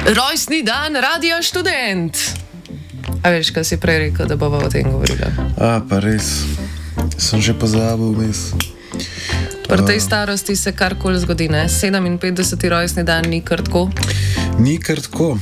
Rojstni dan Radia Študent. A veš, kaj si prej rekel, da bova o tem govorila? Pa res. Sem že pozabil vmes. Pri tej starosti se karkoli zgodi, ne? 57. rojstni dan ni kar tako? Ni kar tako.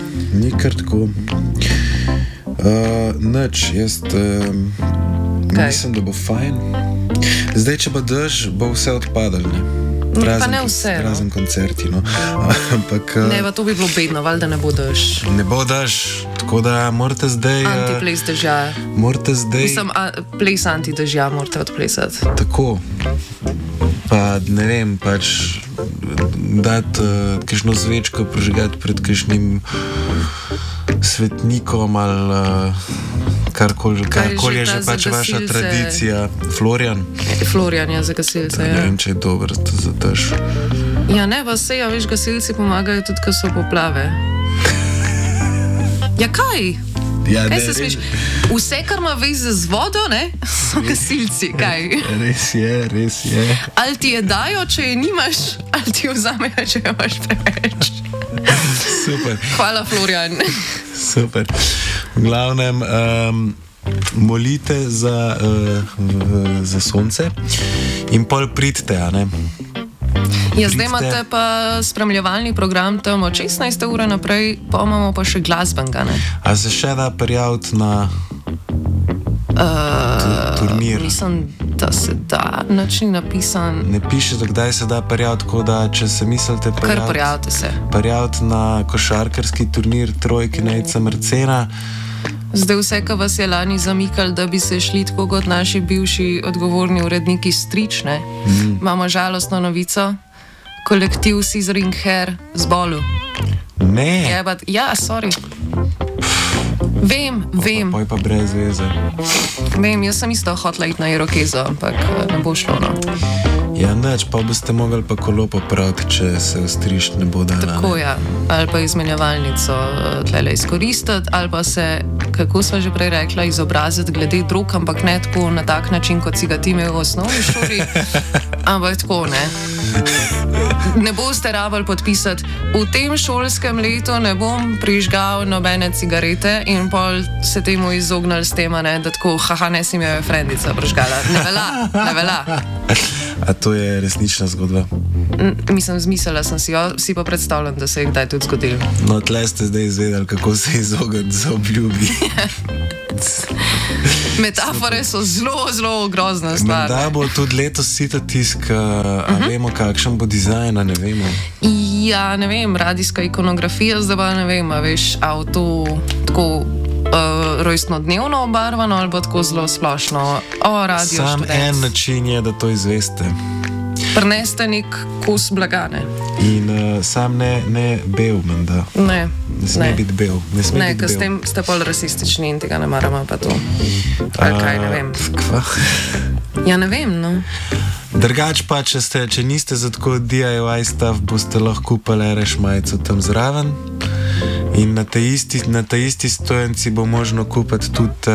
Nič, jaz mislim, da bo fajn. Zdaj, če pa dež, bo vse odpadalo, ne? Pa ne vse. Razen koncerti, no. Ampak... Ne, pa to bi bilo bedno, valjda ne bo dež. Ne bo dež, tako da morate zdaj... Antiples dežja. Morate zdaj... Mislim, ples antidežja morate odplesati. Tako. Pa ne vem, pač dati kakšno zvečko prižgati pred kakšnim svetnikom ali karkoli je že pač vaša tradicija. Florian? Florian je za gasilce, ja. Ne vem, če je dober za dež. Ja, ne, pa sej, ja, veš, gasilci pomagajo tudi, ko so poplave. Ja, kaj? Ja, kaj se smiš? Vse, kar ima veze z vodo, ne, so gasilci, kaj? Res je. Ali ti je dajo, če je nimaš, ali ti jo vzamejo, če jo imaš preveč. Super. Hvala, Florian. Super. V glavnem, molite za sonce in pol pridite, a ne? Ja, zdaj imate pa spremljevalni program tam od 16. ure naprej, pa imamo pa še glasbenega, ne? A se še da prijaviti na turnir? Mislim, da se da, nič ni napisan. Ne piše, da kdaj se da prijaviti, tako da če se mislite prijaviti se. Prijaviti na košarkarski turnir Trojke Nejca Marcena. Zdaj vse, kar vas je lani zamikali, da bi se šli tako kot naši bivši odgovorni uredniki strične. Imamo žalostno novico. Kolektiv Scissoring Hair zbolel. Ne. Ja, sorry. Vem. Poj pa brez veze. Vem, jaz sem isto hotla iti na Irokezo, ampak ne bo šlo, no. Ja, neč, pa boste mogli pa kolo popraviti, če se ostriš ne bo dala. Tako, ja. Ali pa izmenjevalnico tlele izkoristiti, ali pa se, kako sva že prej rekla, izobraziti glede drug, ampak ne tako na tak način, kot si ga ti imel v osnovni šoli, ampak tako, ne. Ne boste rabili podpisati, v tem šolskem letu ne bom prižgal nobene cigarete in pol se temu izognali s tema, ne, da tako, haha, ne si mi jo frendica prižgala. Ne velja. A to je resnična zgodba? Mislim, zmislila sem si jo, si pa predstavljam, da se je kdaj tudi zgodil. No, tle ste zdaj izvedeli, kako se izogniti za obljubi. Metafore so zelo grozna stvar. Da bo tudi letos sita tisk, a vemo, kakšen bo dizajn, ne vemo. Ja, ne vem, radijska ikonografija, zdaj pa ne vem, a veš, avto tako rojstnodnevno obarvano ali pa tako zelo splošno. Radio Sam študent. En način je, da to izveste. Prineste nek kos blagane. In sam ne bel, menda. Ne sme biti bel. Ne, ker s tem ste pol rasistični in tega ne maramo pa to. Ali kaj, ne vem. Kva? Ja, ne vem, no. Drugač pa, če niste za tako DIY stuff, boste lahko kupili reš majico tam zraven. In na tej isti stojanci bo možno kupiti tudi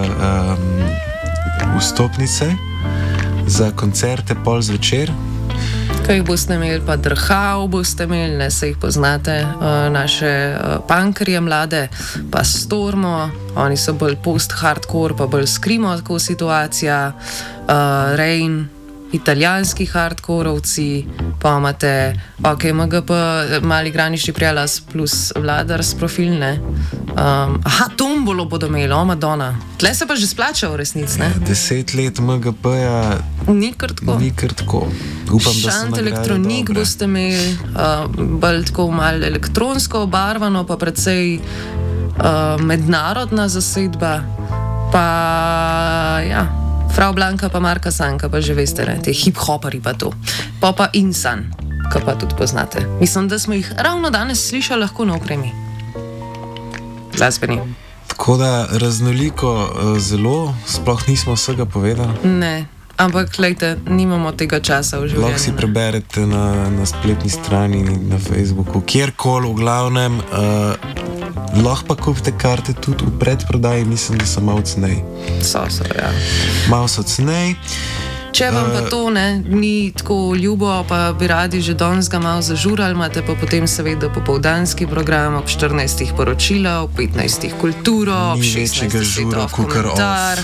vstopnice za koncerte pol zvečer. Kaj boste imeli, pa Drhav boste imeli, ne, se jih poznate, naše punkerje mlade, pa Stormo, oni so bolj post-hardcore, pa bolj skrimo tako situacija, Rain, italijanski hardkorovci, pa imate MGP, mali granični prijelas plus Vladar s profilne. Tombolo bodo imeli, Madonna. Tle se pa že splača v resnici, ne? 10 let MGP-ja ni kar tako. Upam, Šant elektronik boste imeli, bolj tako malo elektronsko obarvano, pa precej mednarodna zasedba, pa ja, Frau Blanka pa Marka Sanka, pa že veste, ne, te hip-hoperi pa to. Pa Insan, ko pa tudi poznate. Mislim, da smo jih ravno danes slišali lahko na opremi. Glasbeni. Tako da raznoliko zelo, sploh nismo vsega povedali. Ne, ampak lejte, nimamo tega časa v življenju. Lahko si preberete na spletni strani, na Facebooku, kjerkoli, v glavnem. Lahko pa kupite karte tudi v predprodaji, mislim, da so malo cenej. So, ja. Malo so cenej. Če vam pa to ni tako ljubo, pa bi radi že danes ga malo zažurali, imate pa potem seveda popoldanski program ob 14. poročila, ob 15. kulturo, ob 16. svetov komentar.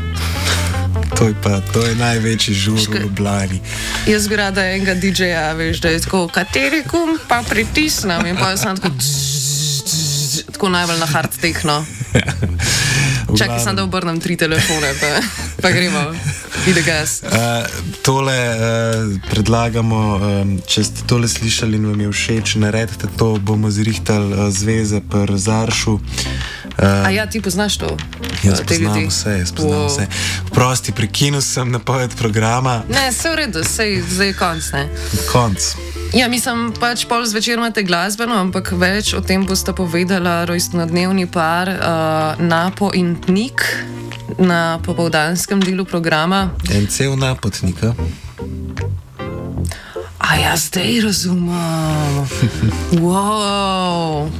To je največji žur v Ljubljani. Jaz bi rada enega DJ-ja, veš, da je tako, kateri kum pa pritisnem in pa sem tako najbolj na hard techno. Čakaj, sem da obrnem 3 telefone, pa gremo. Ide gas. Tole predlagamo, če ste tole slišali in vam je všeč, naredite to, bomo zrihtali zveze pri Zaršu. A ja, ti poznaš to? Jaz poznam vse. Prosti, prekinil sem napoved programa. Ne, se v redu, zdaj je konc, ne? Konc. Ja, mislim, pač pol zvečer imate glasbeno, ampak več o tem bosta povedala rojstnodnevni par Napo in Nik na popoldanskem delu programa. En cel napotnika. A ja, zdaj razumem. Wow.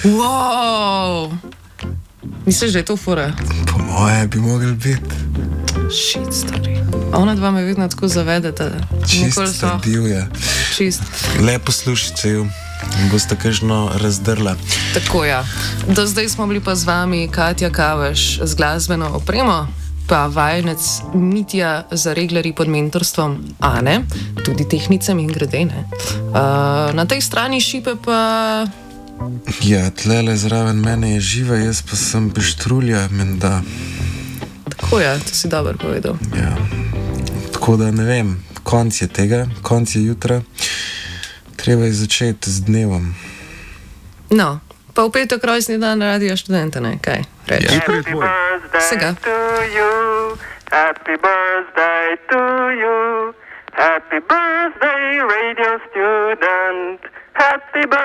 Misliš, da je to fora? Po moje bi mogli biti. Shit, stari. Ona dva me vedno tako zavedeta. Čisto divja. Lepo poslušajte ju in boste kažno razdrla. Tako ja. Do zdaj smo bili pa z vami Katja Kavaš z glasbeno opremo, pa vajenec Mitja za reglerji pod mentorstvom Ane, tudi tehnicam in gredene. Na tej strani šipe pa... Ja, tlele zraven mene je živa, jaz pa sem Peštrulja, menda. Tako ja, to si dobro povedal. Ja, tako da ne vem, konc je tega, konc je jutra, treba je začeti z dnevom. No, pa v petek rojstni dan Radia Študenta, ne, kaj? Reč. Ja. Happy birthday to you, happy birthday to you, happy birthday Radio Student, happy birthday.